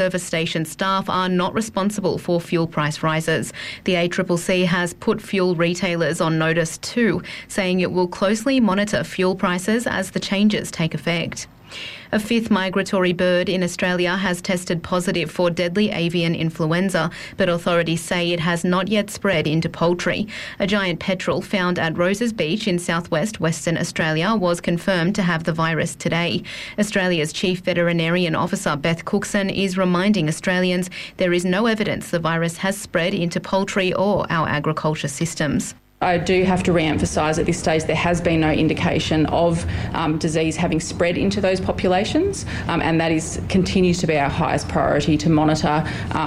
Service station staff are not responsible for fuel price rises. The ACCC has put fuel retailers on notice too, saying it will closely monitor fuel prices as the changes take effect. A fifth migratory bird in Australia has tested positive for deadly avian influenza, but authorities say it has not yet spread into poultry. A giant petrel found at Roses Beach in southwest Western Australia was confirmed to have the virus today. Australia's Chief Veterinarian Officer Beth Cookson is reminding Australians there is no evidence the virus has spread into poultry or our agriculture systems. I do have to re-emphasise at this stage there has been no indication of disease having spread into those populations, and that continues to be our highest priority to monitor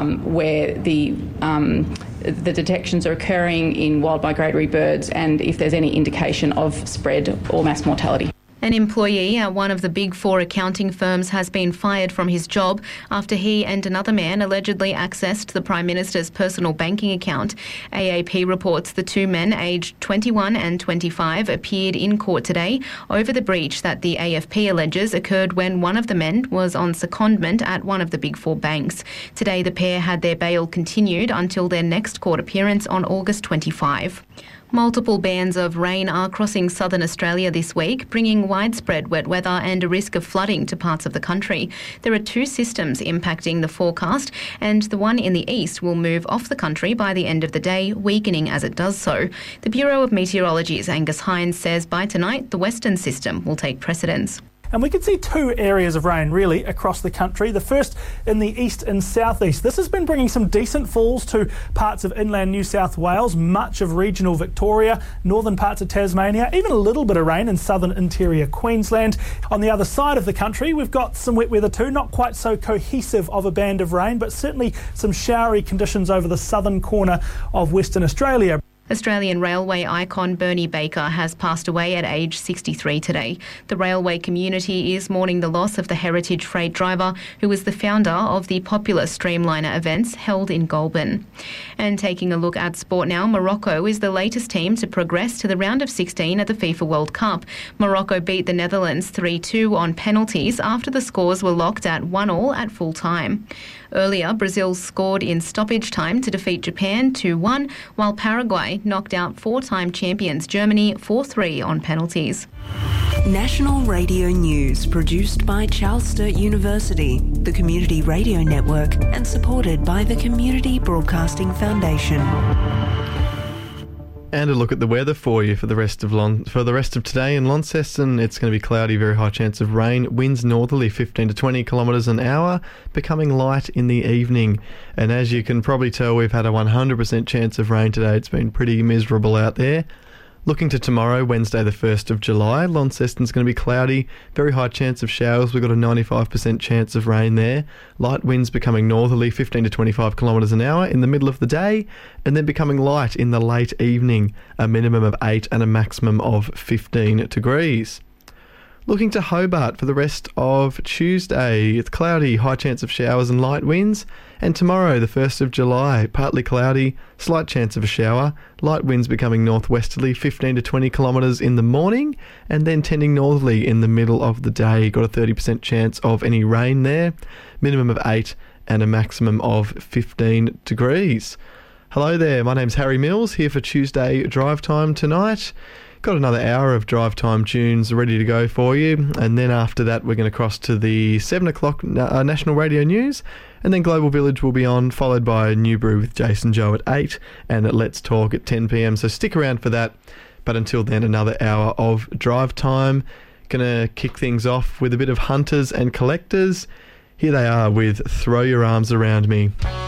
where the detections are occurring in wild migratory birds and if there's any indication of spread or mass mortality. An employee at one of the Big Four accounting firms has been fired from his job after he and another man allegedly accessed the Prime Minister's personal banking account. AAP reports the two men, aged 21 and 25, appeared in court today over the breach that the AFP alleges occurred when one of the men was on secondment at one of the Big Four banks. Today, the pair had their bail continued until their next court appearance on August 25. Multiple bands of rain are crossing southern Australia this week, bringing widespread wet weather and a risk of flooding to parts of the country. There are two systems impacting the forecast, and the one in the east will move off the country by the end of the day, weakening as it does so. The Bureau of Meteorology's Angus Hines says by tonight the western system will take precedence. And we can see two areas of rain really across the country. The first in the east and southeast. This has been bringing some decent falls to parts of inland New South Wales, much of regional Victoria, northern parts of Tasmania, even a little bit of rain in southern interior Queensland. On the other side of the country, we've got some wet weather too, not quite so cohesive of a band of rain, but certainly some showery conditions over the southern corner of Western Australia. Australian railway icon Bernie Baker has passed away at age 63 today. The railway community is mourning the loss of the heritage freight driver who was the founder of the popular Streamliner events held in Goulburn. And taking a look at sport now, Morocco is the latest team to progress to the round of 16 at the FIFA World Cup. Morocco beat the Netherlands 3-2 on penalties after the scores were locked at 1-1 at full time. Earlier, Brazil scored in stoppage time to defeat Japan 2-1, while Paraguay knocked out four-time champions Germany 4-3 on penalties. National Radio News, produced by Charles Sturt University, the Community Radio Network, and supported by the Community Broadcasting Foundation. And a look at the weather for you for the rest of today in Launceston. It's going to be cloudy, very high chance of rain. Winds northerly 15 to 20 kilometres an hour, becoming light in the evening. And as you can probably tell, we've had a 100% chance of rain today. It's been pretty miserable out there. Looking to tomorrow, Wednesday the 1st of July, Launceston's going to be cloudy, very high chance of showers. We've got a 95% chance of rain there. Light winds becoming northerly 15 to 25 kilometres an hour in the middle of the day, and then becoming light in the late evening, a minimum of 8 and a maximum of 15 degrees. Looking to Hobart for the rest of Tuesday, it's cloudy, high chance of showers and light winds. And tomorrow, the 1st of July, partly cloudy, slight chance of a shower, light winds becoming northwesterly, 15 to 20 kilometres in the morning, and then tending northerly in the middle of the day. Got a 30% chance of any rain there, minimum of 8 and a maximum of 15 degrees. Hello there, my name's Harry Mills, here for Tuesday Drive Time tonight. Got another hour of drive time tunes ready to go for you, and then after that we're going to cross to the 7 o'clock National Radio News, and then Global Village will be on, followed by New Brew with Jason Joe at 8 and at Let's Talk at 10 p.m, so stick around for that. But until then, another hour of drive time. Gonna kick things off with a bit of Hunters and Collectors. Here they are with Throw Your Arms Around Me.